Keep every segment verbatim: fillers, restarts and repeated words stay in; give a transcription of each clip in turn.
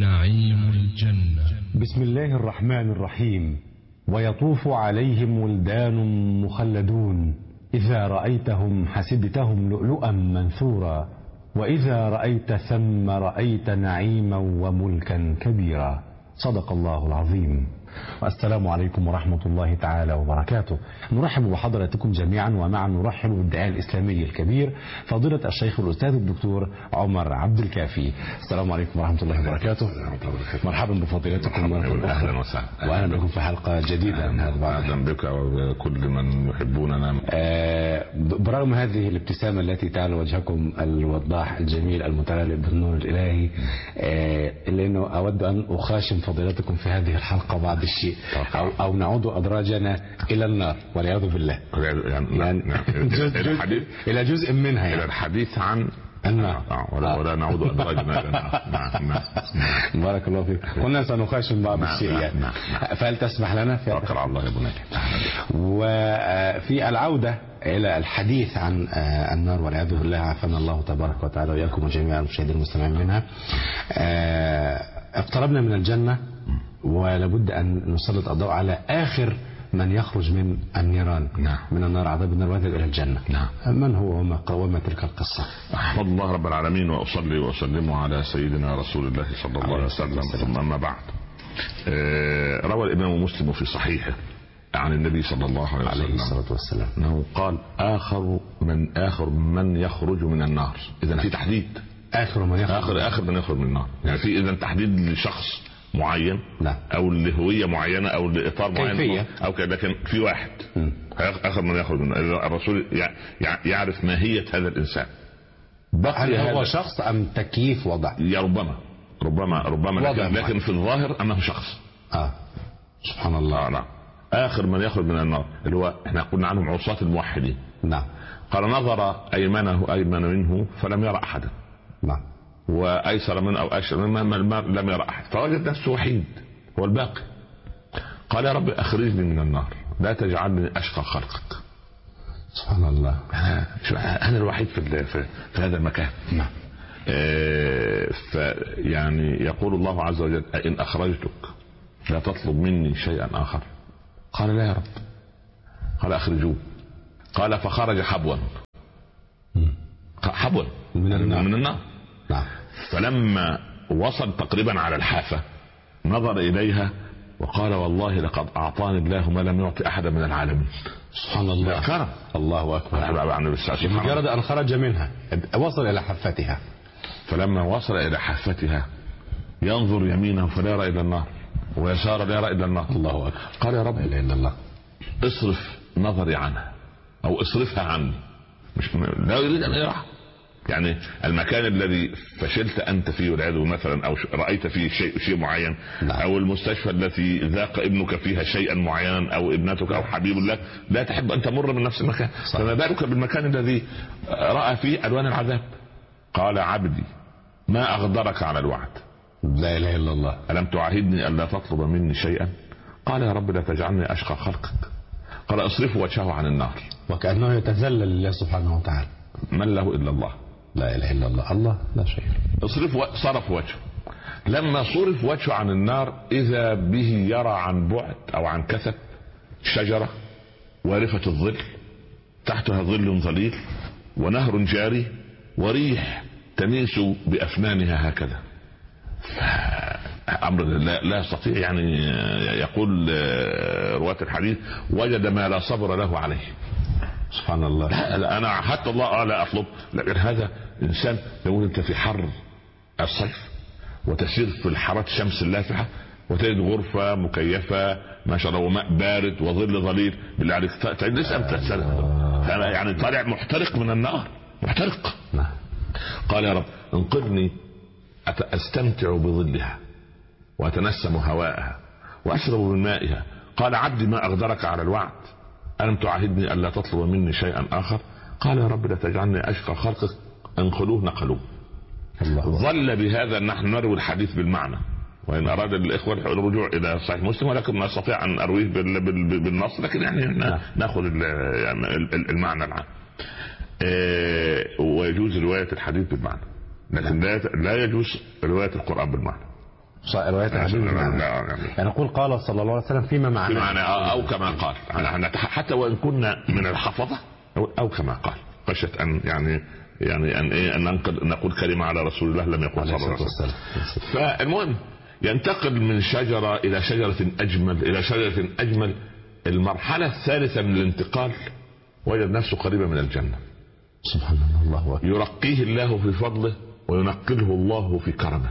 نعيم الجنة. بسم الله الرحمن الرحيم. ويطوف عليهم ولدان مخلدون إذا رأيتهم حسبتهم لؤلؤا منثورا وإذا رأيت ثم رأيت نعيما وملكا كبيرا. صدق الله العظيم. السلام عليكم ورحمة الله تعالى وبركاته. نرحب بحضراتكم جميعا، ومعا نرحب بالداعية الإسلامي الكبير فضيلة الشيخ الأستاذ الدكتور عمر عبد الكافي. السلام عليكم ورحمة الله وبركاته. مرحبا بفضيلتكم مرة أهلا وسهلا. وأهلا بكم في حلقة جديدة. أهلا بك وكل من يحبوننا. آه برغم هذه الابتسامة التي تعلو وجهكم الوضاح الجميل المتلألئ بالنور الإلهي، آه لأنه أود أن أخاشم فضيلتكم في هذه الحلقة بعض الشيء أو, أو نعود أدراجنا إلى النار والعياذ بالله، يعني, يعني جزء إلى, جزء إلى جزء منها، يعني إلى الحديث عن النار ولا, ولا نعود أدراجنا إلى النار. نعم نعم. بارك الله فيك. قلنا سنخاشم بعض الشيء يعني. فهل تسمح لنا في توكل على الله يا بني. وفي العودة إلى الحديث عن النار والعياذ بالله، عافانا الله تبارك وتعالى وإياكم وجميع المشاهدين المستمعين منها. اقتربنا من الجنة، ولابد أن نسلط الضوء على آخر من يخرج من النيران. نعم. من النار عذاب النار ويذهب إلى الجنة. نعم. من هو وما قوم تلك القصة؟ أحمد الله رب العالمين وأصلي وأسلم على سيدنا رسول الله صلى الله عليه وسلم. ثم أما بعد، روى الإمام مسلم في صحيحه عن النبي صلى الله عليه وسلم عليه الصلاة والسلام أنه قال آخر من آخر من يخرج من النار. إذا في تحديد آخر من يخرج آخر آخر من يخرج من النار، يعني في إذا تحديد لشخص معين. لا. او لهويه معينه او لاطار معين او كده، لكن في واحد م. اخر من يخرج من الرسول يعرف ماهيه هذا الانسان. هل هو شخص ام تكييف وضع؟ يا ربما ربما ربما لكن, لكن في الظاهر انه شخص. اه سبحان الله. آه نعم. اخر من يخرج من النار اللي هو احنا قلنا عنهم عصاة الموحدين. نعم. قال نظر ايمنه ايمن منه فلم يرى احدا. نعم. وايسر منه او ايسر منه لم يرى احد، فوجد نفسه وحيد هو الباقي. قال يا رب اخرجني من النار لا تجعلني اشقى خلقك. سبحان الله. انا انا الوحيد في في, في هذا المكان. نعم. آه فيعني يقول الله عز وجل ان اخرجتك لا تطلب مني شيئا اخر. قال لا يا رب. قال اخرجوه. قال فخرج حبوا حبوا من النار, من النار. نعم. فلما وصل تقريبا على الحافة نظر إليها وقال والله لقد أعطاني الله ما لم يعطي أحدا من العالمين. سبحان الله. كرم. الله أكبر. مجرد أن خرج منها وصل إلى حافتها. فلما وصل إلى حافتها ينظر يمينه فلا يرى إلا النار ويسار لا يرى إلا النار. الله أكبر. قال يا رب لا إله إلا الله، اصرف نظري عنها أو اصرفها عني. مش لا يريد أن يرى، يعني المكان الذي فشلت انت فيه والعياذ مثلا او رايت فيه شيء شيء معين. نعم. او المستشفى التي ذاق ابنك فيها شيئا معينا او ابنتك او حبيب لك لا تحب ان تمر من نفس المكان. فما بالك بالمكان الذي راى فيه الوان العذاب. قال عبدي ما اغدرك على الوعد. لا اله الا الله. الم تعاهدني الا تطلب مني شيئا؟ قال يا رب لا تجعلني اشقى خلقك. قال اصرف وجهه عن النار. وكانه يتذلل لله سبحانه وتعالى. من له الا الله. لا اله الا الله. الله لا شيء. اصرف و... صرف وجهه. لما صرف وجهه عن النار اذا به يرى عن بعد او عن كثب شجره وارفه الظل تحتها ظل ظليل ونهر جاري وريح تميس بافنانها هكذا. امر لا, لا يستطيع، يعني يقول رواة الحديث وجد ما لا صبر له عليه. سبحان الله. لا, لا انا حتى الله لا اطلب، لكن هذا انسان لو انت في حر الصيف وتسير في الحارات الشمس اللافحه وتجد غرفه مكيفه ما شاء الله وماء بارد وظل ظليل، بالله عليك تجلس ام تسال؟ يعني طالع محترق من النار، محترق. قال يا رب انقذني استمتع بظلها واتنسم هواءها واشرب من مائها. قال عبدي ما اغدرك على الوعد، ألم تعاهدني ألا تطلب مني شيئا آخر؟ قال يا رب لا تجعلني أشقى خلقك. انقلوه نقلوه. ظل بهذا نحن نروي الحديث بالمعنى، وإن أراد الإخوة الرجوع إلى صحيح مسلم ولكن ما أستطيع أن أرويه بالنص، لكن يعني نأخذ المعنى العام. ويجوز رواية الحديث بالمعنى، لكن لا يجوز رواية القرآن بالمعنى. روايات الحديث يعني نقول قال صلى الله عليه وسلم فيما معناه معنى او كما قال، حتى وان كنا من الحفظه او كما قال، خشيه ان يعني يعني ان ايه ان ننقل نقول كلمه على رسول الله لم يقل صلى الله عليه وسلم. فالمهم ينتقل من شجره الى شجره اجمل الى شجره اجمل. المرحله الثالثه من الانتقال وجد نفسه قريبا من الجنه. سبحان الله. يرقيه الله في فضله وينقله الله في كرمه.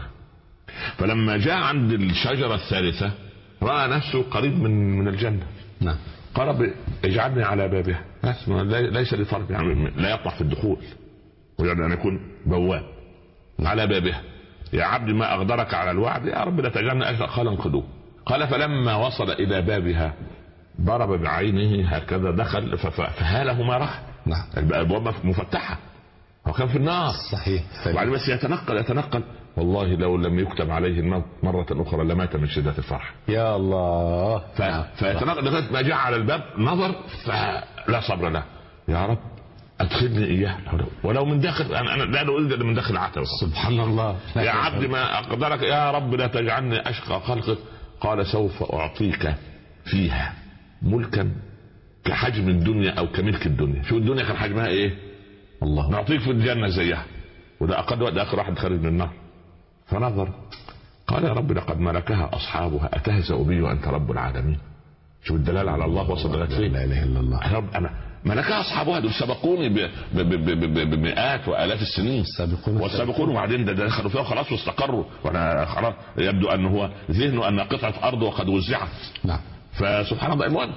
فلما جاء عند الشجرة الثالثة رأى نفسه قريب من من الجنة. نعم. قال اجعلني على بابها، ليس لطلب يعني لا يطمع في الدخول، ويريد أن يكون بواب على بابها. يا عبد ما أقدرك على الوعد، يا رب لا تجعلني أشرك. قال انقذوه. قال فلما وصل إلى بابها ضرب بعينه هكذا، دخل فهاله ما رأى. نعم. الابواب مفتحه، هو كان في النار. صحيح. وبعدين بس يتنقل يتنقل والله لو لم يكتب عليه الموت مره اخرى لمات من شده الفرح. يا الله. ف... فيتنقل لغايه ما جاء على الباب، نظر فلا صبر له. يا رب ادخلني اياه ولو من داخل، انا انا لا اريد من داخل عتبه. سبحان الله. يا عبد ما اقدرك، يا رب لا تجعلني اشقى خلقك. قال سوف اعطيك فيها ملكا كحجم الدنيا او كملك الدنيا. شو الدنيا كان حجمها ايه؟ الله. نعطيك في الجنه زيها، وده اقل وقت اخر واحد خارج من النار. فنظر قال يا رب لقد ملكها اصحابها اتهزأ بي وانت رب العالمين. شو الدلال على الله وصل لغايه فين؟ لا اله الا الله. يا رب انا ملكها اصحابها، دول سبقوني بمئات والاف السنين. السابقون والسابقون وبعدين ده دخلوا فيها خلاص واستقروا، وانا خلاص يبدو ان هو ذهنه ان قطعه ارض وقد وزعت. نعم. فسبحان الله. المهم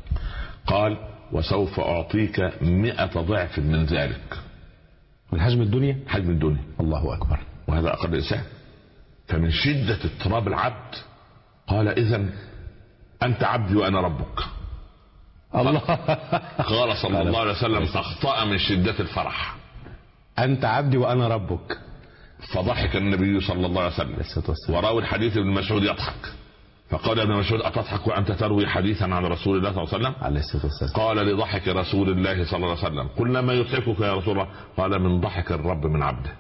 قال وسوف أعطيك مئة ضعف من ذلك. من حجم الدنيا؟ حجم الدنيا. الله أكبر. وهذا أقل إنسان. فمن شدة اضطراب العبد قال إذن أنت عبدي وأنا ربك. الله. قال صلى الله عليه وسلم فاخطأ من شدة الفرح. أنت عبدي وأنا ربك. فضحك النبي صلى الله عليه وسلم وراوي الحديث ابن مسعود يضحك. فقال ابن مسعود أتضحك وأنت تروي حديثا عن رسول الله صلى الله عليه وسلم؟ عليه الصلاة والسلام. قال لضحك رسول الله صلى الله عليه وسلم. قلنا ما يضحكك يا رسول الله؟ قال من ضحك الرب من عبده.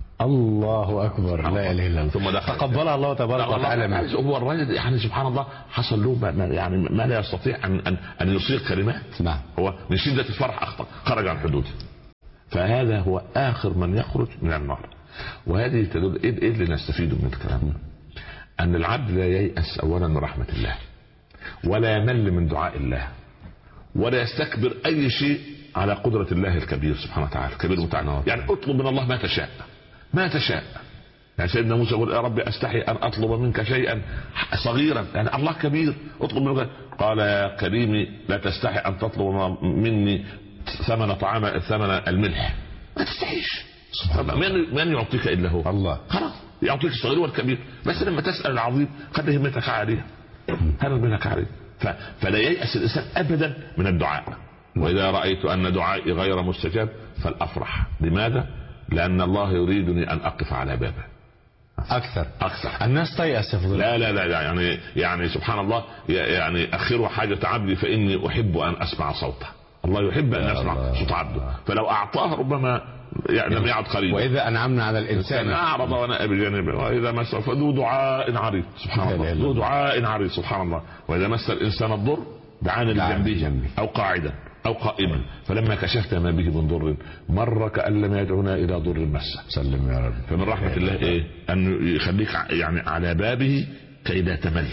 الله أكبر. لا إله إلا الله. ثم دخل تقبلها الله تبارك وتعالى. هو الرجل يعني سبحان الله حصل له يعني ما لا يستطيع أن أن أن يصيغ كلمات. نعم. هو من شدة الفرح أخطأ، خرج عن حدوده. فهذا هو آخر من يخرج من النار. وهذه تدل إيه اللي نستفيده من الكلام؟ أن العبد لا ييأس أولا من رحمة الله، ولا يمل من دعاء الله، ولا يستكبر أي شيء على قدرة الله الكبير سبحانه وتعالى. الكبير متعال. يعني اطلب من الله ما تشاء ما تشاء. يعني سيدنا موسى يقول يا رب أستحي أن أطلب منك شيئا صغيرا، يعني الله كبير اطلب منك. قال يا كريمي لا تستحي أن تطلب مني ثمن طعام ثمن الملح، ما تستحيش. من من يعطيك إلا هو الله. خلاص يعطيك الصغير والكبير، بس لما تسأل العظيم قد همتك عالية، هل همتك عالية. فلا ييأس الإنسان أبدا من الدعاء. وإذا رأيت أن دعائي غير مستجاب فالأفرح. لماذا؟ لأن الله يريدني أن أقف على بابه أكثر أكثر. الناس تيأس. لا لا لا يعني يعني سبحان الله. يعني أخر حاجة عبدي فإني أحب أن أسمع صوته. الله يحب أن يسمع صوت عبده، فلو أعطاه ربما يعني لم يعد قريبا. وإذا أنعمنا على الإنسان أعرض ونأى بجانبه، وإذا مس فذو دعاء عريض سبحان الله. ذو دعاء عريض سبحان الله. وإذا مس الإنسان الضر دعانا لجنبه أو قاعدا أو قائما، فلما كشفت ما به من ضر مر كأن لم يدعونا إلى ضر مسه. سلم يا رب. فمن رحمة الله إيه؟ أن يخليك يعني على بابه كي لا تمل،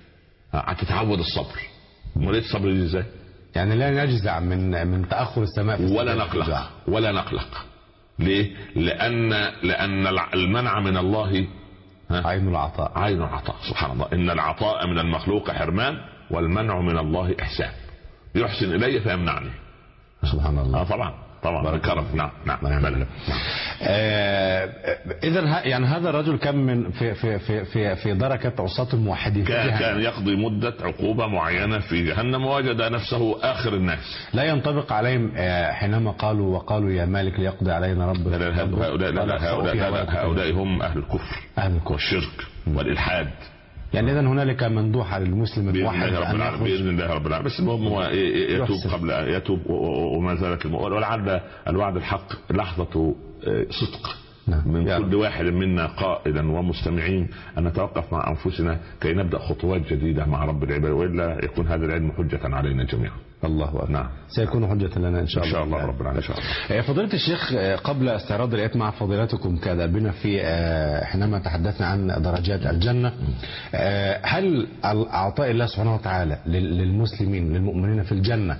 تتعود الصبر. وليه الصبر إزاي؟ يعني لا نجزع من من تأخر السماء ولا نقلق ولا نقلق. ليه؟ لأن لأن المنع من الله عين العطاء. عين العطاء سبحان الله. إن العطاء من المخلوق حرمان والمنع من الله إحسان. يحسن إلي فيمنعني. سبحان الله. آه طبعا طبعا كرم. نعم نعم نعم. آه إذا يعني هذا الرجل كان من في في في في في دركة عصاة الموحدين. كان, كان يقضي مدة عقوبة معينة في جهنم ووجد نفسه آخر الناس. لا ينطبق عليهم حينما قالوا وقالوا يا مالك ليقضي علينا ربك. لا لا هؤلاء لا هؤلاء هؤلاء هم أهل الكفر أهل الكفر والشرك والإلحاد. يعني إذا هنالك مندوحة للمسلم الموحد بإذن الله رب العالمين. بس المهم هو يتوب قبل يتوب وما زالت ولعل الوعد الحق لحظة صدق نعم. من يعني. كل واحد منا قائلا ومستمعين أن نتوقف مع أنفسنا كي نبدأ خطوات جديدة مع رب العباد، وإلا يكون هذا العلم حجة علينا جميعا. الله أكبر. نعم. سيكون حجة لنا إن شاء الله. إن شاء الله رب العالمين. إن شاء الله. فضيلة الشيخ، قبل استعراض الآيات مع فضيلتكم كذا في حينما تحدثنا عن درجات الجنة، هل أعطاء الله سبحانه وتعالى للمسلمين للمؤمنين في الجنة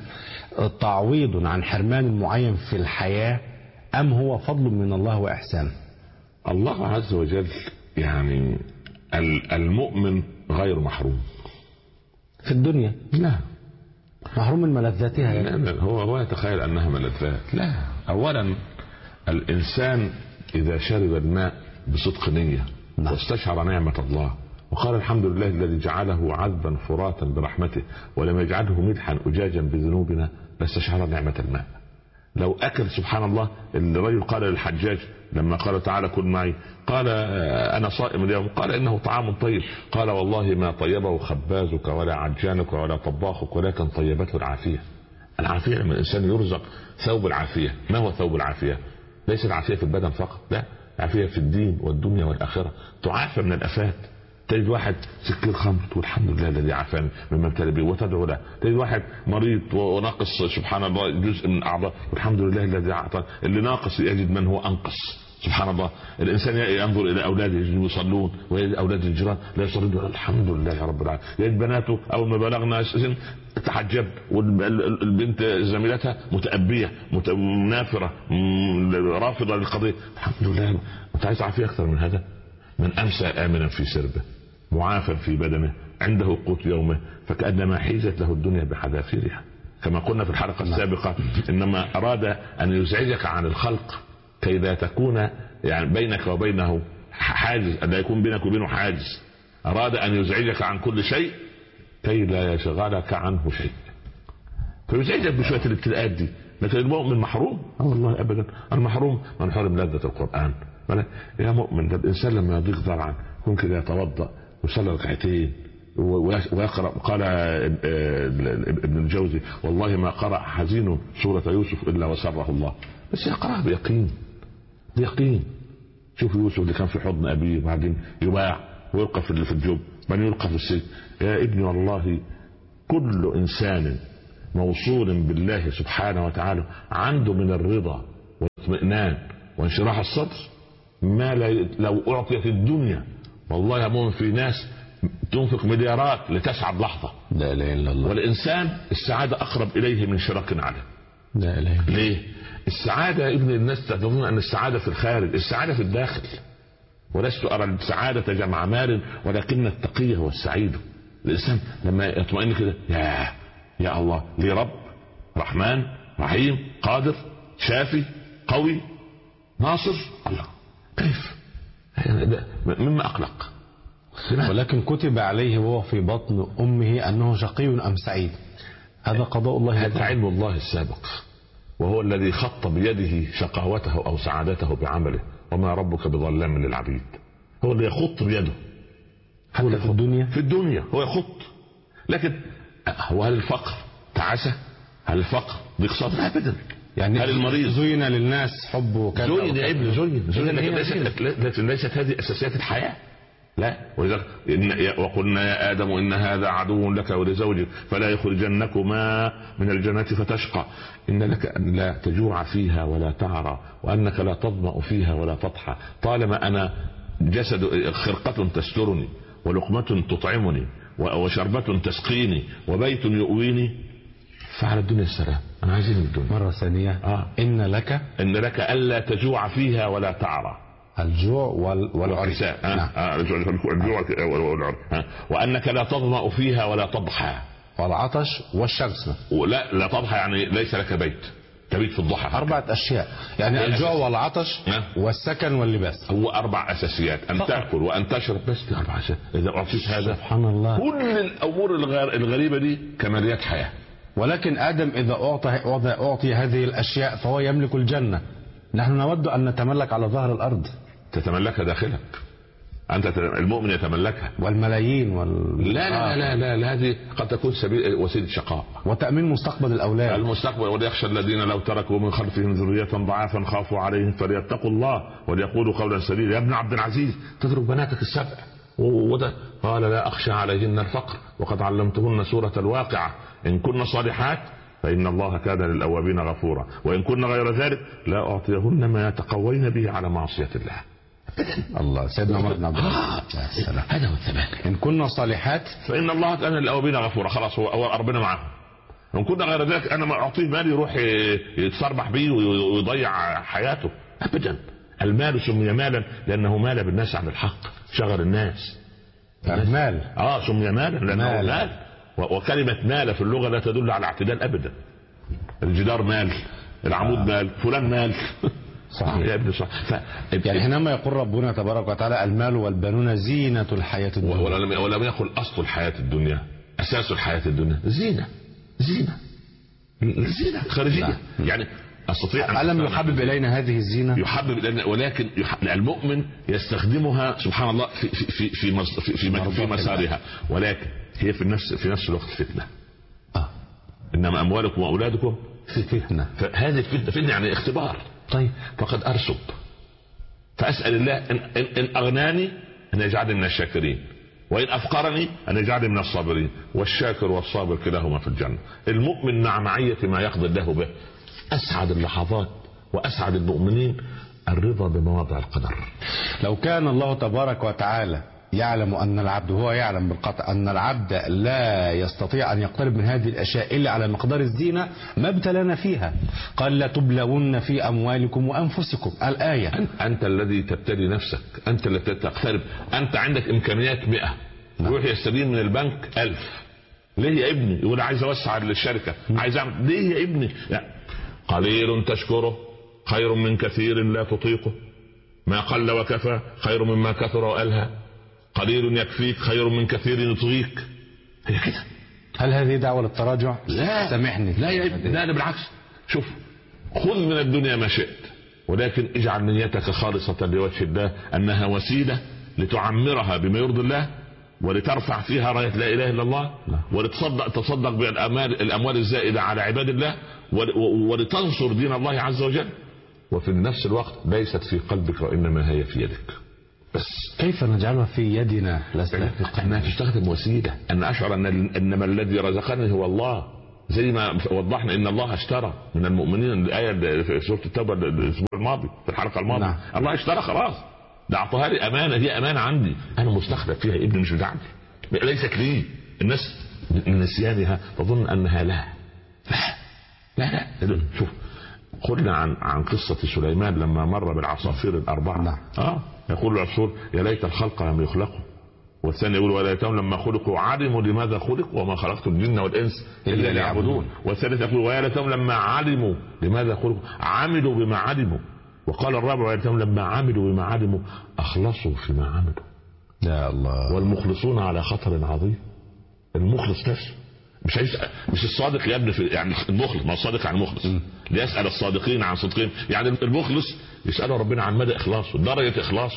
تعويض عن حرمان معين في الحياة، أم هو فضل من الله وإحسان؟ الله عز وجل يعني المؤمن غير محروم في الدنيا. لا، محروم من ملذاتها يعني. لا، هو هو يتخيل أنها ملذات. لا، أولا الإنسان إذا شرب الماء بصدق نية واستشعر نعمة الله وقال الحمد لله الذي جعله عذبا فراتا برحمته ولم يجعله ملحا أجاجا بذنوبنا، لاستشعر نعمة الماء. لو أكل سبحان الله، الرجل قال للحجاج لما قال تعالى كل معي، قال أنا صائم اليوم، قال إنه طعام طيب، قال والله ما طيبه خبازك ولا عجانك ولا طباخك ولكن طيبته العافية. العافية لما الإنسان يرزق ثوب العافية. ما هو ثوب العافية؟ ليس العافية في البدن فقط، لا، العافية في الدين والدنيا والآخرة. تعافى من الآفات. تجد واحد سكر خمر والحمد لله الذي عافاني مما ابتلى به وتدعو له. تجد واحد مريض وناقص سبحان الله جزء من اعضاء والحمد لله الذي اعطى. اللي ناقص يجد من هو انقص سبحان الله. الانسان ينظر الى اولاده يصلون ويجد اولاد الجيران لا يصلون، الحمد لله يا رب العالمين. يجد بناته اول ما بلغنا سن تحجب والبنت زميلتها متأبية منافرة رافضة للقضية، الحمد لله. انت عايز عافية اكثر من هذا؟ من امسى امنا في سربه معافى في بدنه عنده قوت يومه فكأنما حيزت له الدنيا بحذافيرها. كما قلنا في الحلقة السابقة، انما اراد ان يزعجك عن الخلق كي لا تكون يعني بينك وبينه حاجز، لا يكون بينك وبينه حاجز. اراد ان يزعجك عن كل شيء كي لا يشغلك عنه شيء، فيزعجك بشوية الابتلاءات دي. لكن المؤمن محروم؟ والله ابدا. المحروم من حرم لذة القرآن. يا مؤمن، ده الانسان لما يضيق ذرعا ممكن يتوضا ويصلي ركعتين ويقرا. قال ابن الجوزي والله ما قرأ حزين سورة يوسف الا وسره الله، بس يقرأ بيقين. بيقين. شوف يوسف اللي كان في حضن ابيه وبعدين يباع ويلقى في الجب بعدين يلقى في السجن. يا ابني والله كل انسان موصول بالله سبحانه وتعالى عنده من الرضا والاطمئنان وانشراح الصدر ما لو اعطيت الدنيا. والله يا مؤمن في ناس تنفق مليارات لتسعد لحظة. لا اله الا الله. والانسان السعادة اقرب اليه من شراك عليه. لا اله. ليه؟ السعادة يا ابن الناس تظن ان السعادة في الخارج، السعادة في الداخل. ولست ارى السعادة جمع مال ولكن التقي هو السعيد. الانسان لما يطمئن كده، يا يا الله لي رب رحمن رحيم قادر شافي قوي ناصر. الله كيف مما اقلق. ولكن كتب عليه وهو في بطن امه انه شقي ام سعيد. هذا قضاء الله. هذا علم الله السابق، وهو الذي خط بيده شقاوته او سعادته بعمله. وما ربك بظلام للعبيد. هو اللي يخط بيده حتى في الدنيا. في الدنيا هو يخط. لكن هو هل الفقر تعسى؟ هل الفقر ضيق صدر؟ ابدا. يعني هل المريض زين للناس حبه كذا؟ زين يا ابني زين زين، لكن ليست لكن ليست هذه اساسيات الحياه. لا. ولذلك وقلنا يا ادم ان هذا عدو لك ولزوجك فلا يخرجنكما من الجنه فتشقى. ان لك ان لا تجوع فيها ولا تعرى وانك لا تظمأ فيها ولا تضحى. طالما انا جسد خرقه تسترني ولقمه تطعمني وشربه تسقيني وبيت يؤويني فعلى الدنيا السلام. انا عايزين الدنيا. مرة ثانية آه. ان لك ان لك الا تجوع فيها ولا تعرى. الجوع والعرساء. آه. آه. الجوع والعرساء. آه. وانك لا تظمأ فيها ولا تضحى. والعطش والشمس. ولا لا تضحى يعني ليس لك بيت تبيت في الضحى. أربعة أشياء يعني الجوع والعطش والسكن واللباس. هو أربع أساسيات. أن فقط. تأكل وأن تشرب بس. دي أربع أساسيات. إذا أعطيت هذا سبحان الله كل الأمور الغريبة دي كماليات حياة. ولكن آدم إذا أعطي, أعطي هذه الأشياء فهو يملك الجنة. نحن نود أن نتملك على ظهر الأرض. تتملكها داخلك. انت المؤمن يتملكها. والملايين وال... لا لا لا لا, لا هذه قد تكون سبيل وسيله شقاء وتامين مستقبل الاولاد. المستقبل. وليخشى الذين لو تركوا من خلفهم ذريه ضعافا خافوا عليهم فليتقوا الله وليقولوا قولا سديدا. يا ابن عبد العزيز تترك بناتك السبع وده قال لا اخشى عليهن الفقر وقد علمتهن سوره الواقعه ان كن صالحات فإن الله كان للأوابين غفورا وإن كن غير ذلك لا أعطيهن ما يتقوين به على معصية الله. الله سيدنا عمر بن عبد العزيز هذا هو الثبات. إن كنا صالحات فإن الله كان للأوابين غفورا. خلاص هو ربنا معه. إن كنا غير ذلك أنا ما أعطيه مالي يروح يتصربح به ويضيع حياته أبدا. المال سمي مالا لأنه مال بالناس عن الحق شغل الناس. المال آه سمي مالا لأنه مال, مال. وكلمة مال في اللغة لا تدل على اعتدال أبدا. الجدار مال العمود آه. مال فلان مال صحيح يا ابني صح. ف... يعني حينما يقول ربنا تبارك وتعالى المال والبنون زينة الحياة الدنيا ولم, ولم يقل أصل الحياة الدنيا أساس الحياة الدنيا زينة زينة زينة خارجية نعم. يعني أستطيع ألم يحبب إلينا هذه الزينة يحبب إلينا ولكن يحبب المؤمن يستخدمها سبحان الله في في في في, في, في, في مسارها ولكن هي في نفس في نفس الوقت فتنة. آه. إنما أموالكم وأولادكم فتنة. فهذه فتنة فتنة يعني اختبار. طيب فقد أرسب فأسأل الله إن, إن, إن أغناني أن يجعلني من الشاكرين وإن أفقرني أن يجعلني من الصابرين والشاكر والصابر كلاهما في الجنة. المؤمن مع معية ما يقضي الله به. أسعد اللحظات وأسعد المؤمنين الرضا بمواضع القدر. لو كان الله تبارك وتعالى يعلم أن العبد هو يعلم بالقطع أن العبد لا يستطيع أن يقترب من هذه الأشياء إلا على مقدار الزينة ما ابتلانا فيها. قال لا تبلون في أموالكم وأنفسكم الآية. أنت الذي تبتلي نفسك أنت الذي تقترب. أنت عندك إمكانيات مئة يروح يستدين من البنك ألف. ليه يا ابني يقول عايز أوسع للشركة عايز أعمل. ليه يا ابني لا. قليل تشكره خير من كثير لا تطيقه ما قل وكفى خير مما كثر وألهى قليل يكفيك خير من كثير يطغيك. هي كده. هل هذه دعوة للتراجع؟ لا سامحني. لا يا ابني لا بالعكس. شوف خذ من الدنيا ما شئت ولكن اجعل نيتك خالصة لوجه الله أنها وسيلة لتعمرها بما يرضي الله ولترفع فيها راية لا إله إلا الله ولتصدق تصدق بالأموال الأموال الزائدة على عباد الله ولتنصر دين الله عز وجل. وفي نفس الوقت ليست في قلبك وإنما هي في يدك بس. كيف نجعلها في يدنا؟ أنها تستخدم وسيلة أن أشعر أن إنما الذي رزقني هو الله زي ما وضحنا إن الله اشترى من المؤمنين. الآية في سورة التوبة الأسبوع الماضي في الحلقة الماضية نعم. الله اشترى خلاص ده أعطاها لي أمانة. دي أمانة عندي أنا مستخدم فيها ابني مش بتاعتي ليست لي. الناس من نسيانها تظن أنها لا لا لا, لا. شوف قلنا عن عن قصة سليمان لما مر بالعصافير الأربعة نعم. آه يقول العصفور يا ليت الخلق لم يخلقوا والثاني يقول ولا ليتهم لما خلقوا علموا لماذا خلقوا وما خلقت الجن والإنس إلا ليعبدون والثالث يقول ويا ليتهم لما علموا لماذا خلقوا عملوا بما علموا وقال الرابع ويا ليتهم لما عملوا بما علموا أخلصوا فيما عملوا. يا الله. والمخلصون على خطر عظيم. المخلص نفسه مش عايز مش الصادق يا ابني في يعني المخلص ما الصادق عن المخلص ليسأل الصادقين عن صدقهم. يعني المخلص يسأله ربنا عن مدى إخلاصه درجة إخلاصه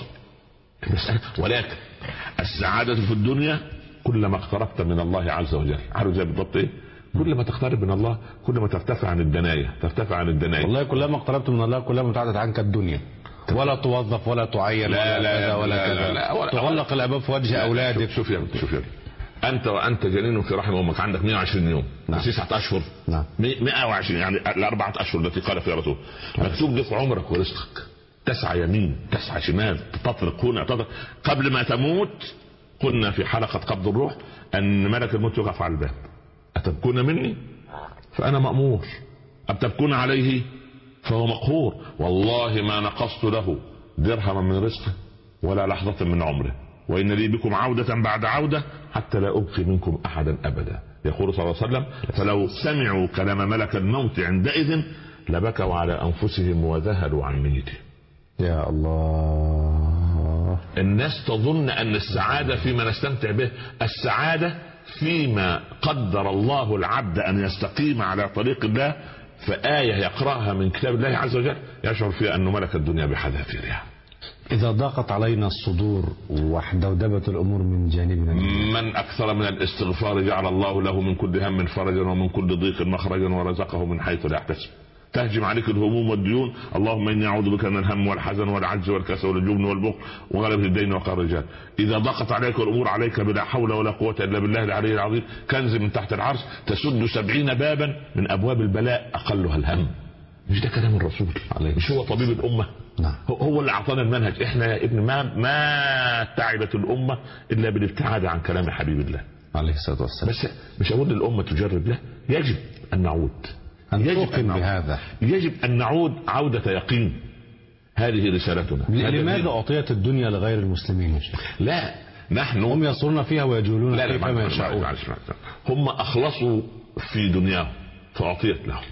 ولكن السعادة في الدنيا كلما اقتربت من الله عز وجل. عارف زي بالضبط ايه؟ كل ما تقترب من الله كل ما ترتفع عن الدناية ترتفع عن الدناية. والله كلما اقتربت من الله كلما ابتعدت عنك الدنيا ولا توظف ولا تعين لا لا كذا ولا كذا تغلق الابواب في وجه اولادك. شوف يا شوف يا انت وانت جنين في رحم امك عندك مئة وعشرين يوم نعم. تسعة اشهر نعم. مئة وعشرين يعني الاربعة اشهر التي قال فيها رسول مكتوب لك عمرك ورزقك. تسعى يمين تسعى شمال تطرق هنا تطرق. قبل ما تموت قلنا في حلقة قبض الروح ان ملك الموت يقف على الباب. اتبكون مني فانا مأمور ام تبكون عليه فهو مقهور. والله ما نقصت له درهما من رزقه ولا لحظة من عمره وإن لي بكم عودة بعد عودة حتى لا أبقي منكم أحدا أبدا. يقول صلى الله عليه وسلم فلو سمعوا كلام ملك الموت عندئذ لبكوا على أنفسهم وذهلوا عن ميته. يا الله. الناس تظن أن السعادة فيما نستمتع به. السعادة فيما قدر الله العبد أن يستقيم على طريق الله. فآية يقرأها من كتاب الله عز وجل يشعر فيها أنه ملك الدنيا بحذافيرها. إذا ضاقت علينا الصدور وحدودبت الأمور من جانبنا، من أكثر من الاستغفار جعل الله له من كل هم فرجا ومن كل ضيق مخرجا ورزقه من حيث لا يحتسب. تهجم عليك الهموم والديون، اللهم إني أعوذ بك من الهم والحزن والعجز والكسل والجبن والبخل وغلبة الدين وقهر الرجال. إذا ضاقت عليك الأمور عليك بلا حول ولا قوة إلا بالله العلي العظيم كنز من تحت العرش تسد سبعين بابا من أبواب البلاء أقلها الهم. مش ده كلام الرسول عليه؟ مش هو طبيب الأمة؟ نعم. هو اللي أعطانا المنهج. إحنا يا ابن ما ما تعبت الأمة إلا بالابتعاد عن كلام حبيب الله عليه الصلاة والسلام. بس مش أقول للأمة تجرب، لا، يجب أن نعود، أن يجب أن بهذا يجب أن نعود عودة يقين. هذه رسالتنا. لماذا أعطيت الدنيا لغير المسلمين يا شيخ؟ لا، نحن هم يصرون فيها ويجولون لا لا كيفما يشاءون. هم أخلصوا في دنياهم فأعطيت لهم.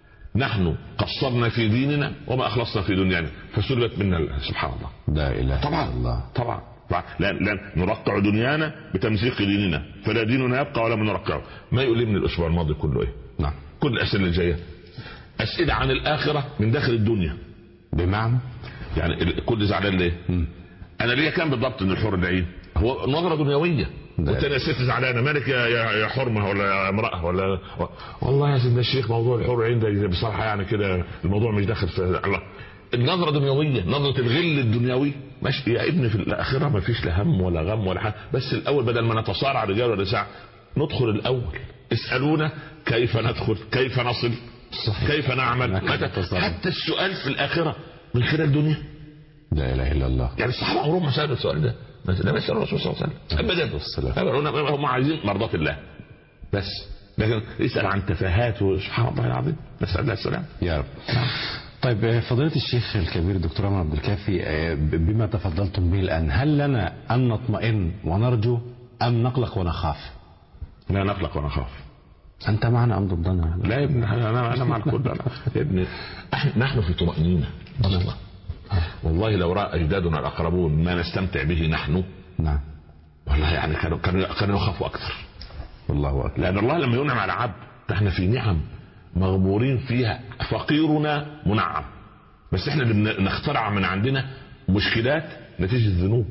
نحن قصرنا في ديننا وما أخلصنا في دنيانا فسلبت منا. سبحان الله. لا إله طبعا إلا الله. طبعا لا لا نرقع دنيانا بتمزيق ديننا فلا ديننا يبقى ولا من نرقعه. ما يؤلمني الأسبوع الماضي كله إيه؟ نعم. كل الأسئلة الجاية أسئلة عن الآخرة من داخل الدنيا. بمعنى يعني كل زعلان ليه؟ م. أنا ليه كان بالضبط إن الحور العين هو نظرة دنيوية، والتانية ست زعلانة مالك يا يا حرمة ولا يا امرأة ولا والله يا سيدنا الشيخ موضوع الحور العين ده بصراحة يعني كده الموضوع مش داخل في الله. النظرة دنيوية، نظرة الغل الدنيوي. ماشي يا ابني، في الآخرة ما فيش لا هم ولا غم ولا حاجة، بس الأول بدل ما نتصارع رجال ونساء ندخل الأول. اسألونا كيف ندخل، كيف نصل، صحيح. كيف نعمل، حتى السؤال في الآخرة من خلال الدنيا. لا إله إلا الله. يعني الصحابة عمرهم ما سألوا السؤال ده، لا ما سألوا الرسول صلى الله عليه وسلم أبدا. هم عايزين مرضات الله بس، لكن اسأل عن تفاهات سبحان الله العظيم. نسأل الله السلام يا رب. طيب فضيلة الشيخ الكبير الدكتور عمر عبد الكافي، بما تفضلتم به الآن، هل لنا أن نطمئن ونرجو أم نقلق ونخاف؟ لا نقلق ونخاف. أنت معنا أم ضدنا؟ لا يا ابني، أنا أنا مع الكل. أنا يا ابني نحن في طمأنينة أصلا. والله لو رأى أجدادنا الأقربون ما نستمتع به نحن، نعم والله يعني كانوا كانوا كانوا يخافوا أكثر. والله أكبر. لأن الله لما ينعم على عبد، احنا في نعم مغمورين فيها، فقيرنا منعم، بس احنا اللي نخترع من عندنا مشكلات نتيجة الذنوب.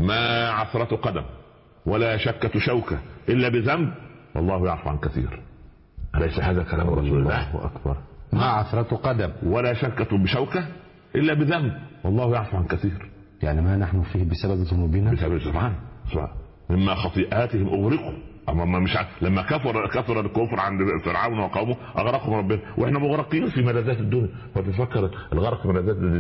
ما عثرة قدم ولا شكة شوكة إلا بذنب والله يعفو عن كثير. أليس هذا كلام رسول الله؟ الله أكبر. ما عثرة قدم ولا شكة بشوكة إلا بذنب والله يعفو عن كثير. يعني ما نحن فيه بسبب ذنوبنا، بسبب سبحان سبحان مما خطيئاتهم أغرقوا. أما مش لما كفر كفر الكفر عند فرعون وقومه أغرقهم ربنا، وإحنا مغرقين في ملذات الدنيا. وتفكر الغرق في ملذات